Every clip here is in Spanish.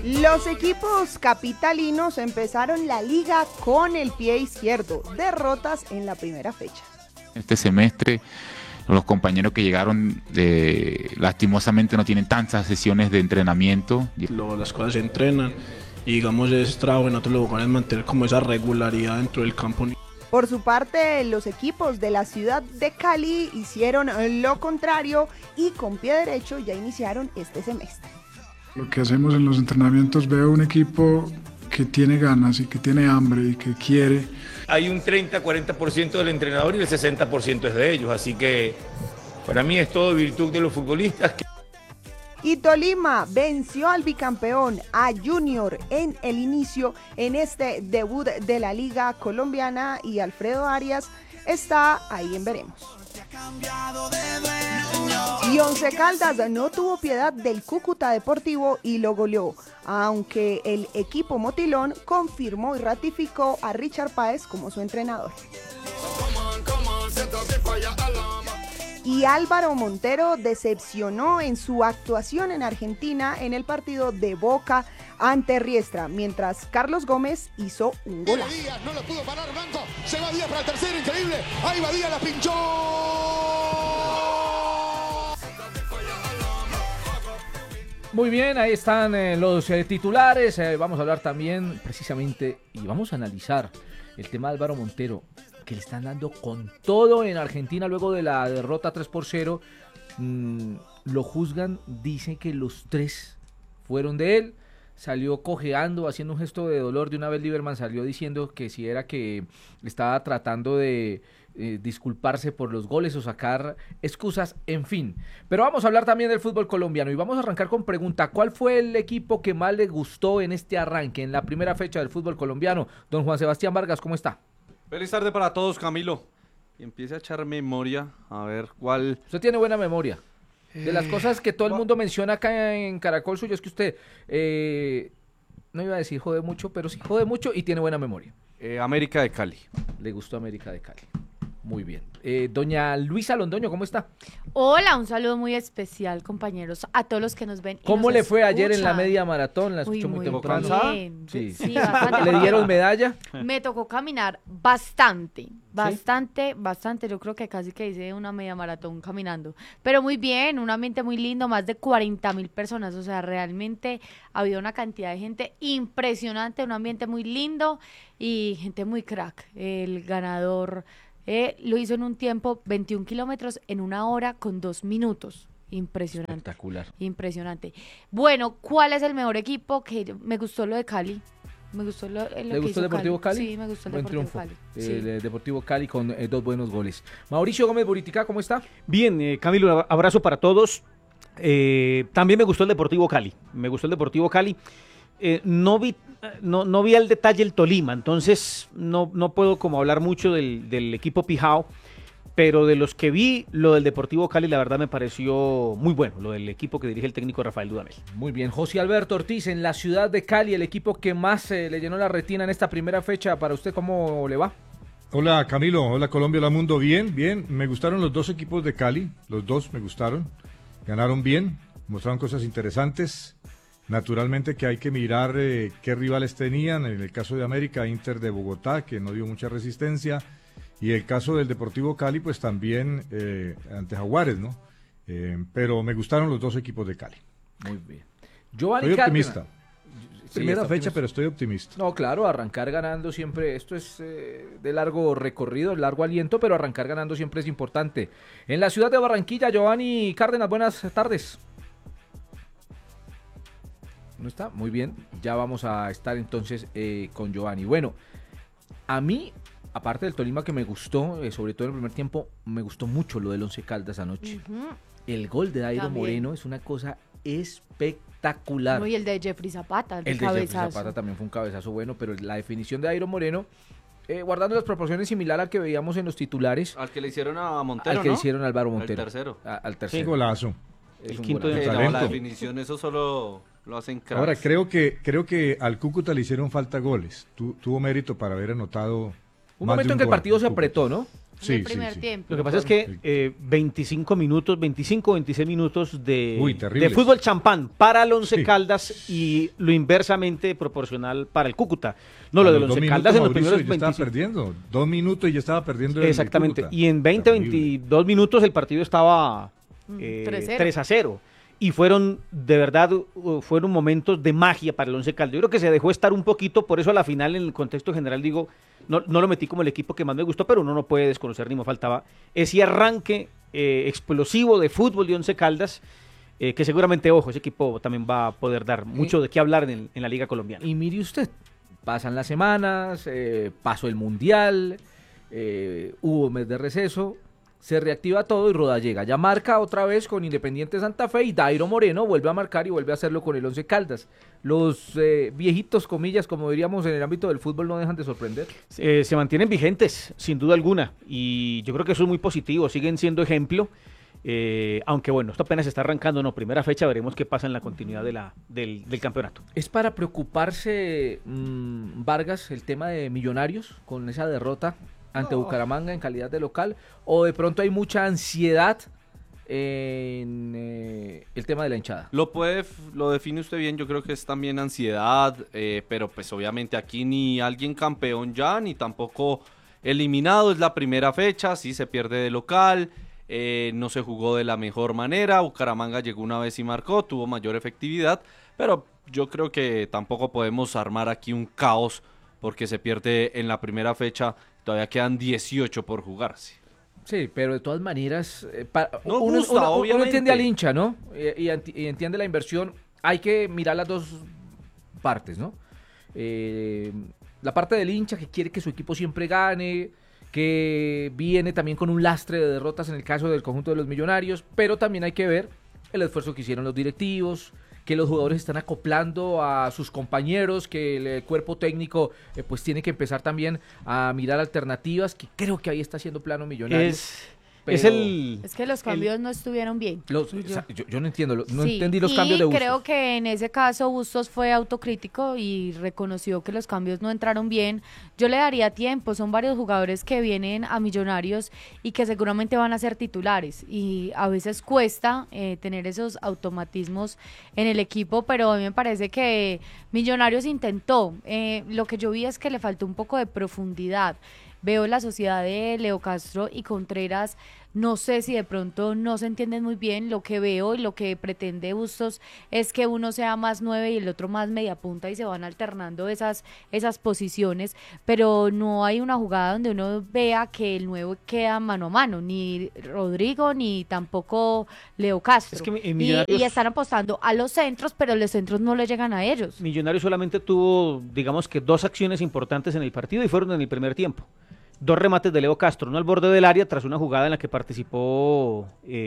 Los equipos capitalinos empezaron la liga con el pie izquierdo, derrotas en la primera fecha. Este semestre los compañeros que llegaron lastimosamente no tienen tantas sesiones de entrenamiento. Las cosas se entrenan y digamos es trabajo en otros lugares mantener como esa regularidad dentro del campo. Por su parte, los equipos de la ciudad de Cali hicieron lo contrario y con pie derecho ya iniciaron este semestre. Lo que hacemos en los entrenamientos, veo un equipo que tiene ganas y que tiene hambre y que quiere. Hay un 30-40% del entrenador y el 60% es de ellos, así que para mí es todo virtud de los futbolistas. Y Tolima venció al bicampeón, a Junior, en el inicio en este debut de la Liga Colombiana y Alfredo Arias está ahí en veremos. Y Once Caldas no tuvo piedad del Cúcuta Deportivo y lo goleó, aunque el equipo motilón confirmó y ratificó a Richard Páez como su entrenador. Y Álvaro Montero decepcionó en su actuación en Argentina en el partido de Boca ante Riestra, mientras Carlos Gómez hizo un golazo. No lo pudo parar Blanco, se va Díaz para el tercero, increíble, ahí va Díaz, la pinchó. Muy bien, ahí están los titulares, vamos a hablar también precisamente y vamos a analizar el tema de Álvaro Montero, que le están dando con todo en Argentina luego de la derrota 3-0, lo juzgan, dicen que los 3 fueron de él, salió cojeando, haciendo un gesto de dolor, de una vez Lieberman salió diciendo que si era que estaba tratando de disculparse por los goles o sacar excusas, en fin. Pero vamos a hablar también del fútbol colombiano y vamos a arrancar con pregunta: ¿cuál fue el equipo que más le gustó en este arranque, en la primera fecha del fútbol colombiano? Don Juan Sebastián Vargas, ¿cómo está? Feliz tarde para todos, Camilo. Y empiece a echar memoria, a ver cuál... Usted tiene buena memoria. De las cosas que todo el mundo menciona acá en Caracol Suyo es que usted, no iba a decir jode mucho, pero sí jode mucho y tiene buena memoria. América de Cali. Le gustó América de Cali. Muy bien. Doña Luisa Londoño, ¿cómo está? Hola, un saludo muy especial, compañeros, a todos los que nos ven. ¿Cómo le fue escuchan ayer en la media maratón? La escuchó muy temprano. Bien. Sí. Sí, bastante. ¿Le dieron medalla? Me tocó caminar bastante. Yo creo que casi que hice una media maratón caminando. Pero muy bien, un ambiente muy lindo, más de 40,000 personas. O sea, realmente había una cantidad de gente impresionante, un ambiente muy lindo y gente muy crack. El ganador lo hizo en un tiempo 21 kilómetros en 1 hora con 2 minutos. Impresionante. Espectacular. Impresionante. Bueno, ¿cuál es el mejor equipo? Que me gustó lo de Cali. Me gustó lo que ¿Le gustó el Deportivo Cali? Sí, me gustó el Buen Deportivo triunfo. Cali. El Deportivo Cali con 2 buenos goles. Mauricio Gómez Buritica, ¿cómo está? Bien, Camilo, un abrazo para todos. También me gustó el Deportivo Cali. No vi al detalle el Tolima, entonces no puedo como hablar mucho del equipo Pijao, pero de los que vi, lo del Deportivo Cali la verdad me pareció muy bueno, lo del equipo que dirige el técnico Rafael Dudamel. Muy bien, José Alberto Ortiz, en la ciudad de Cali, el equipo que más le llenó la retina en esta primera fecha, para usted, ¿cómo le va? Hola Camilo, hola Colombia, hola mundo, bien, me gustaron los 2 equipos de Cali, los 2 me gustaron, ganaron bien, mostraron cosas interesantes. Naturalmente que hay que mirar qué rivales tenían, en el caso de América, Inter de Bogotá, que no dio mucha resistencia, y el caso del Deportivo Cali, pues también ante Jaguares, ¿no? Pero me gustaron los 2 equipos de Cali. Muy bien. Giovanni Estoy Cárdenas. optimista. Primera fecha, pero estoy optimista. No, claro, arrancar ganando siempre, esto es de largo recorrido, largo aliento, pero arrancar ganando siempre es importante. En la ciudad de Barranquilla, Giovanni Cárdenas, buenas tardes. ¿No está? Muy bien, ya vamos a estar entonces con Giovanni. Bueno, a mí, aparte del Tolima que me gustó, sobre todo en el primer tiempo, me gustó mucho lo del Once Caldas anoche. El gol de Dairo Moreno es una cosa espectacular. No, y el de Jeffrey Zapata, el de Jeffrey Zapata también fue un cabezazo bueno, pero la definición de Dairo Moreno, guardando las proporciones similar al que veíamos en los titulares. Al que le hicieron a Montero, al que ¿no? le hicieron a Álvaro Montero. Al tercero. Qué golazo. El quinto de talento. La definición, eso solo lo hacen cracks. Ahora, creo que al Cúcuta le hicieron falta goles. Tuvo mérito para haber anotado un momento en que el partido se apretó, ¿no? Sí, el primer tiempo. Lo que pasa es que 25 minutos, 25 26 minutos de terribles. fútbol champán para el Once Sí. Caldas y lo inversamente proporcional para el Cúcuta. No, lo A del los 2 Once minutos, Caldas en los Mauricio, primeros ya estaba 25. perdiendo. 2 minutos y ya estaba perdiendo. Exactamente. el Cúcuta. Y en 20, Terrible. 22 minutos el partido estaba 3-0. 3-0. Y fueron, de verdad, fueron momentos de magia para el Once Caldas. Yo creo que se dejó estar un poquito, por eso a la final, en el contexto general, digo, no lo metí como el equipo que más me gustó, pero uno no puede desconocer, ni me faltaba ese arranque explosivo de fútbol de Once Caldas, que seguramente, ojo, ese equipo también va a poder dar mucho de qué hablar en la Liga Colombiana. Y mire usted, pasan las semanas, pasó el Mundial, hubo un mes de receso, se reactiva todo y Roda llega. Ya marca otra vez con Independiente Santa Fe y Dairo Moreno vuelve a marcar y vuelve a hacerlo con el Once Caldas. Los viejitos, comillas, como diríamos en el ámbito del fútbol, no dejan de sorprender. Se mantienen vigentes, sin duda alguna, y yo creo que eso es muy positivo, siguen siendo ejemplo, aunque bueno, esto apenas está arrancando, no, primera fecha, veremos qué pasa en la continuidad del campeonato. ¿Es para preocuparse, Vargas, el tema de Millonarios con esa derrota ante Bucaramanga en calidad de local, o de pronto hay mucha ansiedad en el tema de la hinchada? Lo define usted bien, yo creo que es también ansiedad, pero pues obviamente aquí ni alguien campeón ya, ni tampoco eliminado, es la primera fecha, sí se pierde de local, no se jugó de la mejor manera, Bucaramanga llegó una vez y marcó, tuvo mayor efectividad, pero yo creo que tampoco podemos armar aquí un caos porque se pierde en la primera fecha, todavía quedan 18 por jugarse. Sí, pero de todas maneras, Uno entiende al hincha, ¿no? Y entiende la inversión. Hay que mirar las dos partes, ¿no? La parte del hincha que quiere que su equipo siempre gane, que viene también con un lastre de derrotas en el caso del conjunto de los Millonarios, pero también hay que ver el esfuerzo que hicieron los directivos, que los jugadores están acoplando a sus compañeros, que el cuerpo técnico pues tiene que empezar también a mirar alternativas, que creo que ahí está haciendo plano Millonarios. Es que los cambios no estuvieron bien. Yo no entiendo, Sí, entendí los cambios de Bustos. Creo que en ese caso Bustos fue autocrítico y reconoció que los cambios no entraron bien. Yo le daría tiempo, son varios jugadores que vienen a Millonarios y que seguramente van a ser titulares y a veces cuesta tener esos automatismos en el equipo, pero a mí me parece que Millonarios intentó. Lo que yo vi es que le faltó un poco de profundidad. Veo la sociedad de Leo Castro y Contreras, no sé si de pronto no se entienden muy bien. Lo que veo y lo que pretende Bustos es que uno sea más 9 y el otro más media punta y se van alternando esas posiciones, pero no hay una jugada donde uno vea que el 9 queda mano a mano, ni Rodrigo ni tampoco Leo Castro. Es que y están apostando a los centros, pero los centros no le llegan a ellos. Millonarios solamente tuvo, digamos que 2 acciones importantes en el partido y fueron en el primer tiempo. 2 remates de Leo Castro, uno al borde del área tras una jugada en la que participó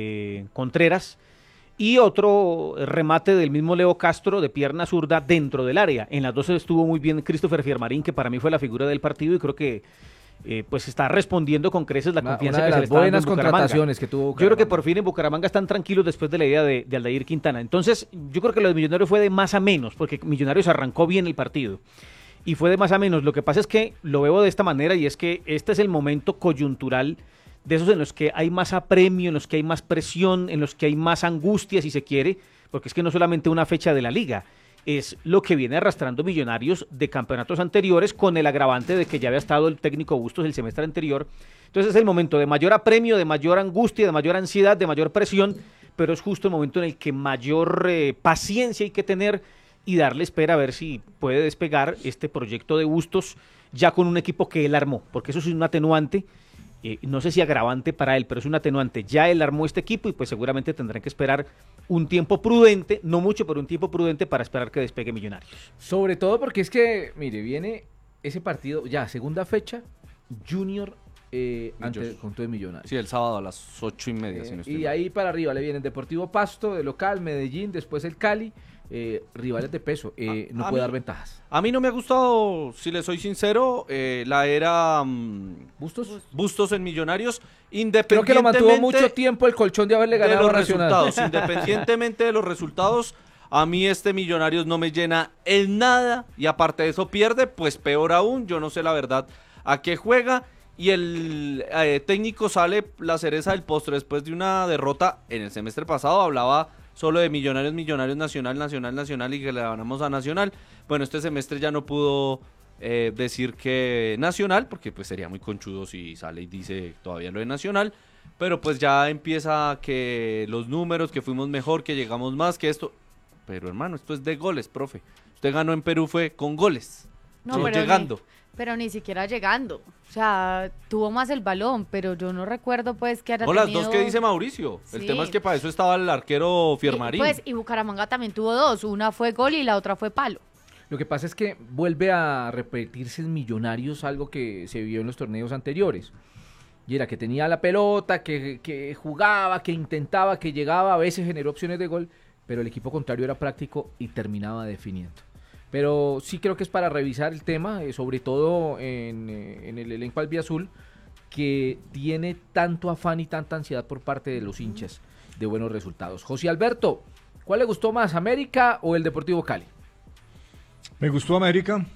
Contreras y otro remate del mismo Leo Castro de pierna zurda dentro del área. En las dos estuvo muy bien Christopher Fiermarín, que para mí fue la figura del partido y creo que pues está respondiendo con creces la confianza una de que se las le está dando buenas en Bucaramanga. contrataciones que tuvo Yo Bucaramanga. creo que por fin en Bucaramanga están tranquilos después de la idea de Aldair Quintana. Entonces yo creo que lo de Millonarios fue de más a menos, porque Millonarios arrancó bien el partido. Y fue de más a menos. Lo que pasa es que lo veo de esta manera y es que este es el momento coyuntural de esos en los que hay más apremio, en los que hay más presión, en los que hay más angustia, si se quiere, porque es que no solamente una fecha de la liga, es lo que viene arrastrando Millonarios de campeonatos anteriores con el agravante de que ya había estado el técnico Bustos el semestre anterior. Entonces es el momento de mayor apremio, de mayor angustia, de mayor ansiedad, de mayor presión, pero es justo el momento en el que mayor paciencia hay que tener y darle espera a ver si puede despegar este proyecto de Bustos ya con un equipo que él armó, porque eso es un atenuante, no sé si agravante para él, pero es un atenuante. Ya él armó este equipo y pues seguramente tendrán que esperar un tiempo prudente, no mucho, pero un tiempo prudente para esperar que despegue Millonarios. Sobre todo porque es que, mire, viene ese partido, ya, segunda fecha, Junior ante el conjunto de Millonarios. Sí, el sábado a las 8:30. Si no estoy Y mal. ahí para arriba le vienen Deportivo Pasto, de local, Medellín, después el Cali, rivales de peso, no puede dar ventajas. A mí no me ha gustado, si le soy sincero, la era Bustos en Millonarios, Creo que lo independientemente mantuvo mucho tiempo el colchón de haberle ganado de los a Nacional. resultados, independientemente de los resultados, a mí este Millonarios no me llena en nada y aparte de eso pierde, pues peor aún, yo no sé la verdad a qué juega y el técnico sale la cereza del postre después de una derrota. En el semestre pasado hablaba solo de Millonarios, Nacional y que le ganamos a Nacional. Bueno, este semestre ya no pudo decir que Nacional, porque pues sería muy conchudo si sale y dice todavía lo de Nacional, pero pues ya empieza que los números, que fuimos mejor, que llegamos más, que esto. Pero hermano, esto es de goles, profe. Usted ganó en Perú fue con goles, No, no pero llegando. Pero ni siquiera llegando. O sea, tuvo más el balón, pero yo no recuerdo pues que haya No, las tenido... dos que dice Mauricio. El Sí. tema es que para eso estaba el arquero Fiermarín. Y Bucaramanga también tuvo dos. Una fue gol y la otra fue palo. Lo que pasa es que vuelve a repetirse en Millonarios algo que se vio en los torneos anteriores. Y era que tenía la pelota, que jugaba, que intentaba, que llegaba, a veces generó opciones de gol, pero el equipo contrario era práctico y terminaba definiendo. Pero sí creo que es para revisar el tema, sobre todo en el elenco albiazul, que tiene tanto afán y tanta ansiedad por parte de los hinchas de buenos resultados. José Alberto, ¿cuál le gustó más, América o el Deportivo Cali? Me gustó América,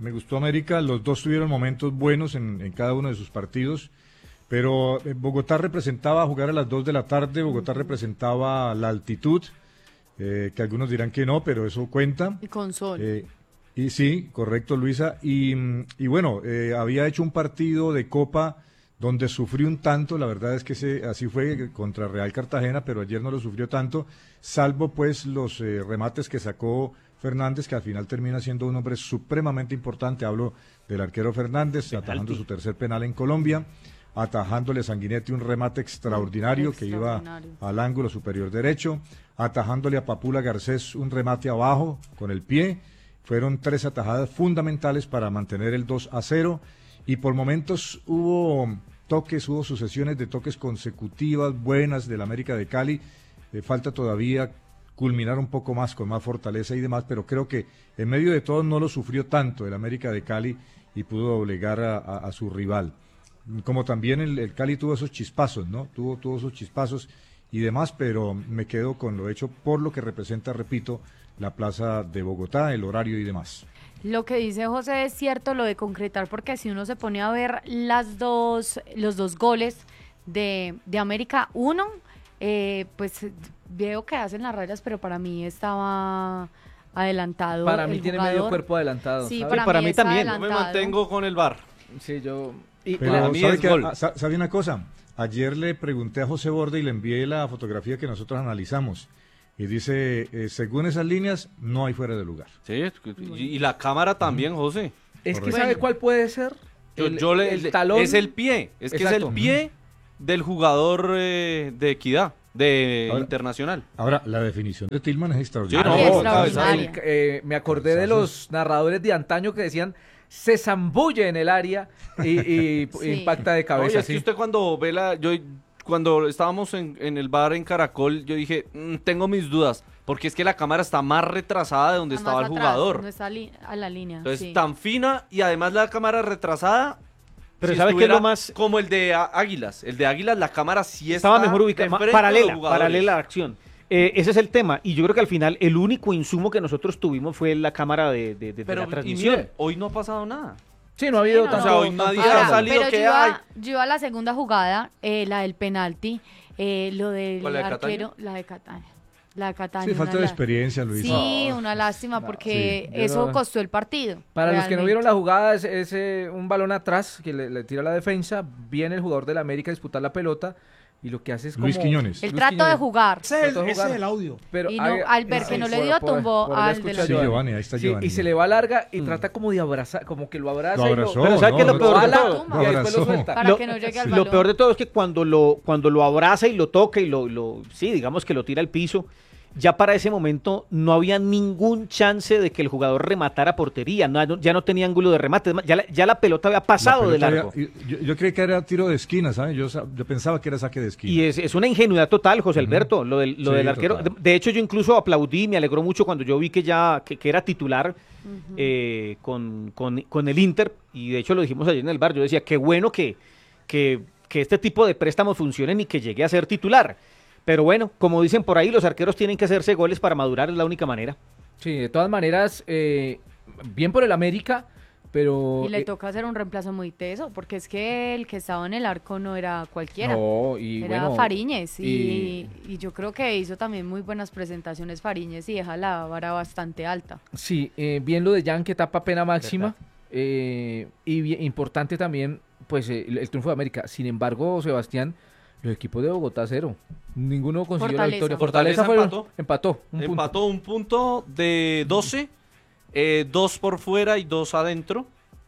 los dos tuvieron momentos buenos en cada uno de sus partidos, pero Bogotá representaba jugar a las 2 de la tarde, Bogotá representaba la altitud, que algunos dirán que no, pero eso cuenta. Y con sol. Y sí, correcto, Luisa, y bueno, había hecho un partido de Copa donde sufrió un tanto, la verdad es que así fue contra Real Cartagena, pero ayer no lo sufrió tanto, salvo pues los remates que sacó Fernández, que al final termina siendo un hombre supremamente importante. Hablo del arquero Fernández, atajando su tercer penal en Colombia, atajándole a Sanguinetti un remate extraordinario que iba al ángulo superior derecho, atajándole a Papula Garcés un remate abajo con el pie. Fueron 3 atajadas fundamentales para mantener el 2-0, y por momentos hubo sucesiones de toques consecutivas buenas del América de Cali. Falta todavía culminar un poco más, con más fortaleza y demás, pero creo que en medio de todo no lo sufrió tanto el América de Cali y pudo doblegar a su rival. Como también el Cali tuvo esos chispazos, ¿no? Tuvo esos chispazos y demás, pero me quedo con lo hecho por lo que representa, repito, la plaza de Bogotá, el horario y demás. Lo que dice José es cierto, lo de concretar, porque si uno se pone a ver los dos goles de América, uno, pues veo que hacen las rayas, pero para mí estaba adelantado. Para mí tiene medio cuerpo adelantado. Sí, ¿sabe? para mí también. adelantado. Yo me mantengo con el VAR. Sí, yo... Pero mí ¿sabe, es gol. ¿sabe una cosa? Ayer le pregunté a José Borde y le envié la fotografía que nosotros analizamos. Y dice, según esas líneas, no hay fuera de lugar. Sí, y la cámara también, José. Es que ¿sabe cuál puede ser? El talón. Es el pie, es que es el pie del jugador de Equidad, Internacional. Ahora, la definición de Tillman es extraordinaria. Sí, extraordinaria. Me acordé de los narradores de antaño que decían, se zambulle en el área y Sí. impacta de cabeza. Oye, es que usted cuando ve cuando estábamos en el bar en Caracol, yo dije, tengo mis dudas, porque es que la cámara está más retrasada de donde Está estaba más el atrás, jugador. no está a la línea. Entonces, sí. tan fina y además la cámara retrasada. Pero si ¿sabe qué es lo estuviera más...? como el de Águilas. El de Águilas, la cámara sí Estaba está mejor ubicada, de frente a los paralela jugadores. a la acción. Ese es el tema, y yo creo que al final el único insumo que nosotros tuvimos fue la cámara de Pero, la y transmisión. mire, hoy no ha pasado nada. Sí, no ha habido no, tanto... O sea, hoy nadie Ahora, ha salido pero que yo hay. iba a la segunda jugada, la del penalti, lo del ¿Cuál, la de arquero, la de Cataña. La de Cataña. Sí, falta una de la- experiencia, Luis. Sí, una lástima porque sí. eso Yo- costó el partido. Para los que no realmente. vieron la jugada, es un balón atrás que le tira la defensa, viene el jugador de la América a disputar la pelota y lo que hace es como... Luis Quiñones. El Luis trato de Quiñones. jugar. Trató de jugar. audio. Pero Y no, al ver que no le dio, tumbó al de la- Sí, Giovanni, ahí está Sí, Giovanni. y se le va larga y trata como de abrazar, como que lo abraza Lo y abrazó, Pero ¿sabe qué es lo peor de jala todo? y después lo suelta. Para que no llegue al Lo balón. peor de todo es que cuando lo abraza y lo toca y sí, digamos que lo tira al piso, ya para ese momento no había ningún chance de que el jugador rematara a portería, ya no tenía ángulo de remate, es más, ya la pelota había pasado de largo. Yo creí que era tiro de esquina, ¿sabes? Yo pensaba que era saque de esquina. Y es una ingenuidad total, José Alberto, lo del Sí, arquero. total. De hecho, yo incluso aplaudí, me alegró mucho cuando yo vi que era titular con el Inter, y de hecho lo dijimos ayer en el bar, yo decía, qué bueno que este tipo de préstamos funcionen y que llegue a ser titular. Pero bueno, como dicen por ahí, los arqueros tienen que hacerse goles para madurar, es la única manera. Sí, de todas maneras, bien por el América, pero... Y le toca hacer un reemplazo muy teso, porque es que el que estaba en el arco no era cualquiera. No, y era bueno, Fariñez. Y yo creo que hizo también muy buenas presentaciones Fariñez y deja la vara bastante alta. Sí, bien lo de Jan, que tapa pena máxima. Importante también, pues, el triunfo de América. Sin embargo, Sebastián, los equipos de Bogotá 0. Ninguno consiguió la victoria. Fortaleza empató. Empató un punto de 12. 2 por fuera y 2 adentro,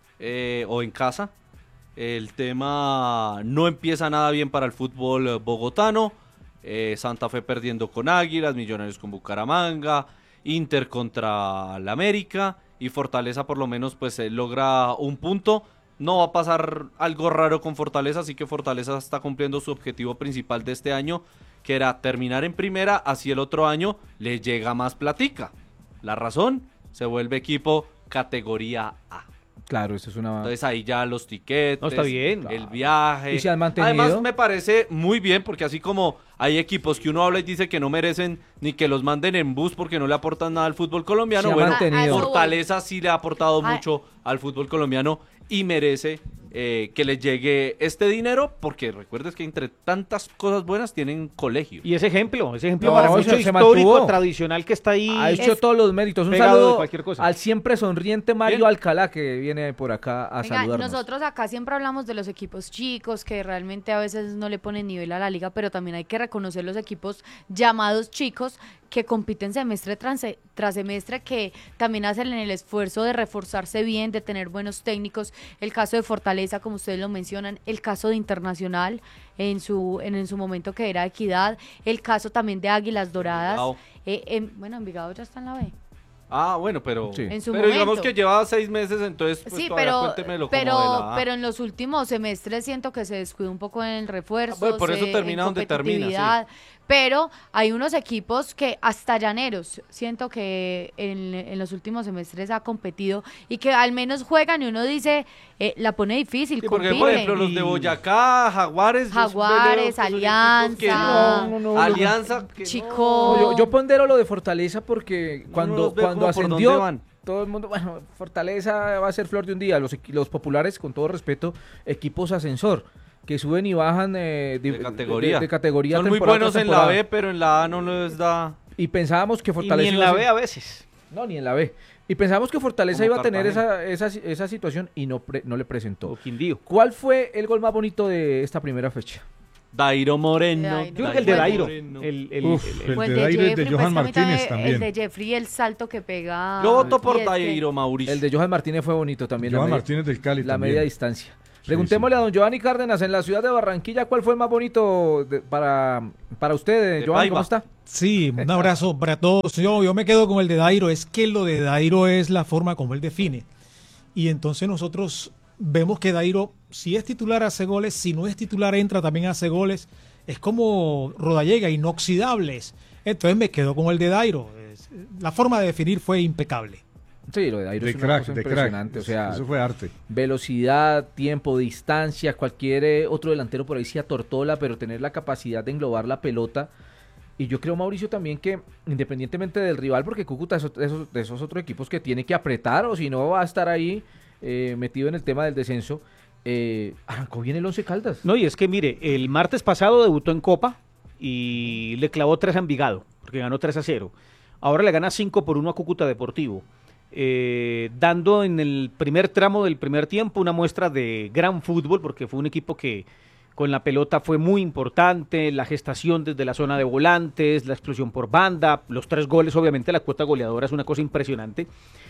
o en casa. El tema no empieza nada bien para el fútbol bogotano. Santa Fe perdiendo con Águilas, Millonarios con Bucaramanga, Inter contra la América, y Fortaleza por lo menos pues logra un punto. No va a pasar algo raro con Fortaleza, así que Fortaleza está cumpliendo su objetivo principal de este año, que era terminar en primera, así el otro año le llega más platica. La razón, se vuelve equipo categoría A. Claro, eso es una... Entonces ahí ya los tiquetes, no, está bien, el viaje. ¿Y se han mantenido? Además me parece muy bien, porque así como hay equipos que uno habla y dice que no merecen ni que los manden en bus porque no le aportan nada al fútbol colombiano, bueno, Fortaleza sí le ha aportado mucho al fútbol colombiano y merece que les llegue este dinero, porque recuerdes que entre tantas cosas buenas tienen colegio. Y ese ejemplo para mucho histórico, tradicional que está ahí. Ha hecho todos los méritos. Un saludo al siempre sonriente Mario Alcalá, que viene por acá a saludarnos. Nosotros acá siempre hablamos de los equipos chicos, que realmente a veces no le ponen nivel a la liga, pero también hay que reconocer los equipos llamados chicos, que compiten semestre tras semestre, que también hacen el esfuerzo de reforzarse bien, de tener buenos técnicos. El caso de Fortaleza, como ustedes lo mencionan, el caso de Internacional en su momento, que era Equidad, el caso también de Águilas Doradas. Envigado ya está en la B. Ah, bueno, pero, sí. Pero digamos que llevaba 6 meses, entonces pues sí, cuéntemelo como de la... pero en los últimos semestres siento que se descuidó un poco en el refuerzo. Bueno, por eso termina donde termina, sí. Pero hay unos equipos que hasta Llaneros siento que en los últimos semestres ha competido y que al menos juegan y uno dice, la pone difícil, sí, porque por ejemplo los de Boyacá, Jaguares, Alianza, Alianza, Chico. Yo pondero lo de Fortaleza porque cuando ascendió todo el mundo, bueno, Fortaleza va a ser flor de un día, los populares, con todo respeto, equipos ascensor, que suben y bajan de categoría. Son muy buenos en la B, pero en la A no les da. Y pensábamos que Fortaleza... Y ni en la B a veces. No, ni en la B. Y pensábamos que Fortaleza iba a tener esa situación y no le presentó. ¿Cuál fue el gol más bonito de esta primera fecha? Dairo Moreno. Yo creo que el de Dairo. El de Dairo es de Johan Martínez también. El de Jeffrey, el salto que pega. Yo voto por Dairo, Mauricio. El de Johan Martínez fue bonito también. Johan Martínez del Cali la media distancia. Preguntémosle a don Giovanni Cárdenas, en la ciudad de Barranquilla, ¿cuál fue el más bonito para usted, Giovanni? ¿Cómo está? Sí, un abrazo para todos. Yo me quedo con el de Dairo. Es que lo de Dairo es la forma como él define. Y entonces nosotros vemos que Dairo, si es titular, hace goles. Si no es titular, entra, también hace goles. Es como Rodallega, inoxidables. Entonces me quedo con el de Dairo. La forma de definir fue impecable. Sí, lo de Dairo es una cosa impresionante, o sea, eso fue arte. Velocidad, tiempo, distancia, cualquier otro delantero por ahí se atortola, pero tener la capacidad de englobar la pelota. Y yo creo, Mauricio, también que independientemente del rival, porque Cúcuta es de esos otros equipos que tiene que apretar, o si no va a estar ahí metido en el tema del descenso. Arrancó bien el Once Caldas. No, y es que mire, el martes pasado debutó en Copa y le clavó 3 a Envigado, porque ganó 3-0. Ahora le gana 5-1 a Cúcuta Deportivo. Dando en el primer tramo del primer tiempo una muestra de gran fútbol, porque fue un equipo que con la pelota fue muy importante, la gestación desde la zona de volantes, la explosión por banda, los 3 goles, obviamente la cuota goleadora es una cosa impresionante,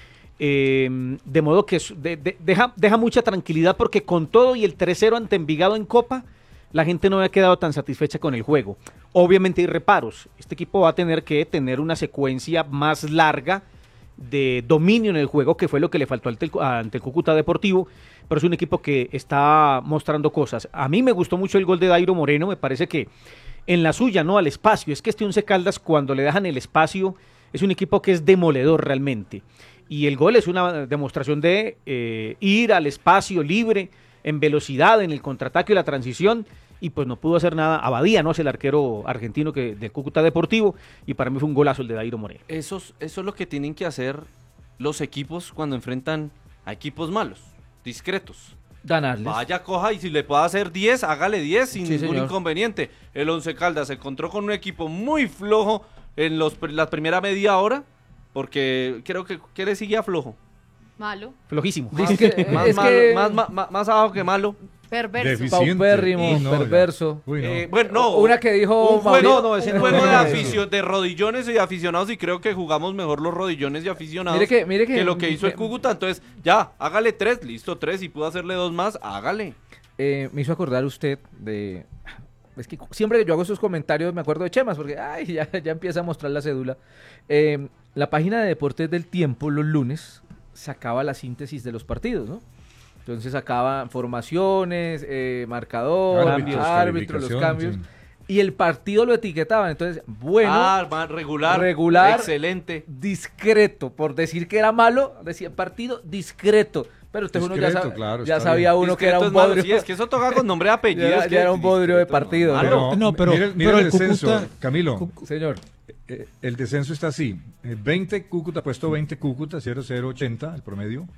de modo que deja mucha tranquilidad, porque con todo y el 3-0 ante Envigado en Copa, la gente no había quedado tan satisfecha con el juego. Obviamente hay reparos, este equipo va a tener que tener una secuencia más larga de dominio en el juego, que fue lo que le faltó ante el Cúcuta Deportivo, pero es un equipo que está mostrando cosas. A mí me gustó mucho el gol de Dairo Moreno, me parece que en la suya, no al espacio, es que este Once Caldas, cuando le dejan el espacio, es un equipo que es demoledor realmente, y el gol es una demostración de ir al espacio libre, en velocidad, en el contraataque y la transición, y pues no pudo hacer nada. Abadía, ¿no? Es el arquero argentino del Cúcuta Deportivo, y para mí fue un golazo el de Dairo Moreno. Eso es lo que tienen que hacer los equipos cuando enfrentan a equipos malos, discretos. Ganarles. Vaya, coja, y si le puede hacer 10, hágale 10 sin Sí, ningún señor. inconveniente. El Once Caldas se encontró con un equipo muy flojo en la primera media hora, porque creo que le seguía flojo. Malo. Flojísimo. Más abajo que malo. Perverso. Paupérrimo, perverso. Bueno, no. Una que dijo un juego, ese un no juego es. de rodillones y aficionados, y creo que jugamos mejor los rodillones y aficionados Mire que lo que hizo el Cúcuta. Entonces, ya, hágale 3, listo, 3, y pudo hacerle 2 más, hágale. Me hizo acordar usted de... Es que siempre que yo hago esos comentarios me acuerdo de Chemas, porque ya empieza a mostrar la cédula. La página de Deportes del Tiempo los lunes sacaba la síntesis de los partidos, ¿no? Entonces sacaba formaciones, marcador, árbitros, los cambios. Sí. Y el partido lo etiquetaban. Entonces, bueno, regular, excelente, discreto. Por decir que era malo, decía partido discreto. Pero usted Discreto, uno claro, ya está sabía bien. uno que era un Discreto es bodrio. malo, sí, es que eso toca con nombre y apellido. Ya era un bodrio de partido. Pero mire el descenso, Cúcuta- Camilo. Señor. El descenso está así. 20 Cúcuta, puesto 20 Cúcuta, 0,080 el promedio.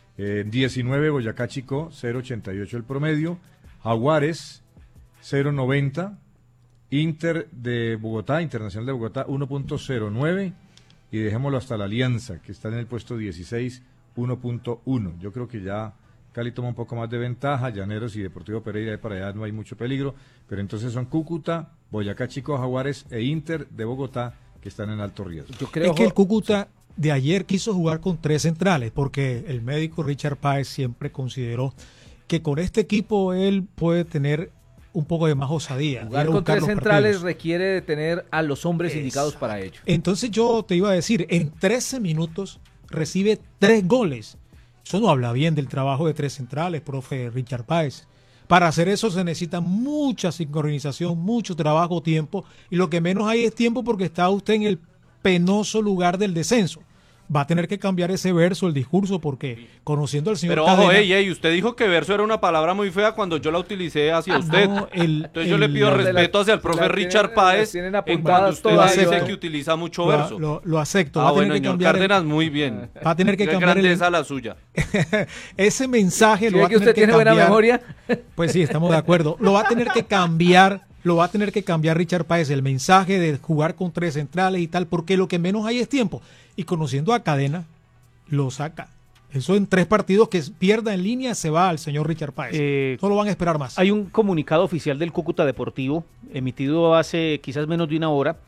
19 Boyacá Chicó, 0,88 el promedio. Jaguares, 0,90. Inter de Bogotá, Internacional de Bogotá, 1,09. Y dejémoslo hasta la Alianza, que está en el puesto 16, 1,1. Yo creo que ya Cali toma un poco más de ventaja. Llaneros y Deportivo Pereira, de para allá no hay mucho peligro. Pero entonces son Cúcuta, Boyacá Chicó, Jaguares e Inter de Bogotá, que están en alto riesgo. Es que el Cúcuta de ayer quiso jugar con 3 centrales, porque el médico Richard Páez siempre consideró que con este equipo él puede tener un poco de más osadía. Jugar ir a con buscar 3 los centrales partidos. requiere de tener a los hombres indicados para ello. Entonces yo te iba a decir, en 13 minutos recibe 3 goles. Eso no habla bien del trabajo de 3 centrales, profe Richard Páez. Para hacer eso se necesita mucha sincronización, mucho trabajo, tiempo, y lo que menos hay es tiempo porque está usted en el penoso lugar del descenso. Va a tener que cambiar ese verso, el discurso, porque conociendo al señor Pero Cadena... ojo, usted dijo que verso era una palabra muy fea cuando yo la utilicé hacia usted. no, Entonces yo le pido respeto hacia el profe Richard Páez en cuando usted dice que utiliza mucho verso. Lo acepto. Va a tener que señor cambiar Cárdenas, muy bien. Va a tener que Qué cambiar grandeza la suya. Ese mensaje ¿Sí lo va a ve que tener usted tiene buena memoria? Pues sí, estamos de acuerdo. Lo va a tener que cambiar. Lo va a tener que cambiar Richard Páez, el mensaje de jugar con 3 centrales y tal, porque lo que menos hay es tiempo. Y conociendo a Cadena, lo saca. Eso en 3 partidos que pierda en línea se va al señor Richard Páez. No lo van a esperar más. Hay un comunicado oficial del Cúcuta Deportivo, emitido hace quizás menos de una hora,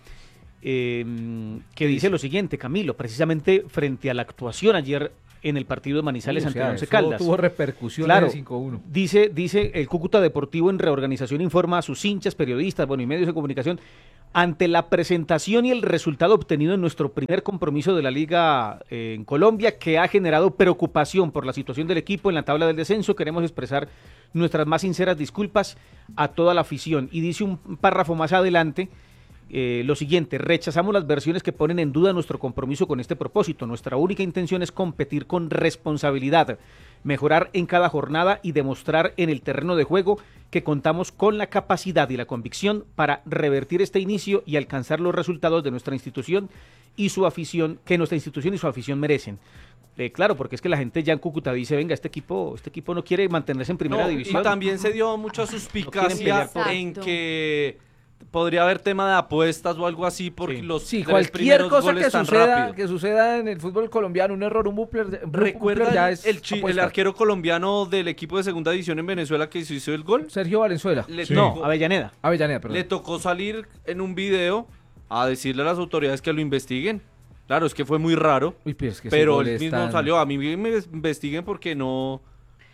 que dice lo siguiente, Camilo, precisamente frente a la actuación ayer en el partido de Manizales ante Once Caldas. Tuvo repercusiones Claro, de 5-1. Dice el Cúcuta Deportivo en reorganización informa a sus hinchas, periodistas, y medios de comunicación, ante la presentación y el resultado obtenido en nuestro primer compromiso de la Liga en Colombia, que ha generado preocupación por la situación del equipo en la tabla del descenso, queremos expresar nuestras más sinceras disculpas a toda la afición. Y dice un párrafo más adelante lo siguiente: rechazamos las versiones que ponen en duda nuestro compromiso con este propósito. Nuestra única intención es competir con responsabilidad, mejorar en cada jornada y demostrar en el terreno de juego que contamos con la capacidad y la convicción para revertir este inicio y alcanzar los resultados de nuestra institución y su afición, que nuestra institución y su afición merecen. Claro, porque es que la gente ya en Cúcuta dice, venga, este equipo no quiere mantenerse en primera división. Y también se dio mucha suspicacia en que podría haber tema de apuestas o algo así, porque los cualquier cosa goles que tan suceda, rápido. que suceda en el fútbol colombiano, un error, un bupler, ¿Recuerda ya es el arquero colombiano del equipo de segunda división en Venezuela que se hizo el gol? Sergio Valenzuela. No, Avellaneda. Perdón. Le tocó salir en un video a decirle a las autoridades que lo investiguen. Claro, es que fue muy raro, pero él mismo salió, a mí me investiguen porque no,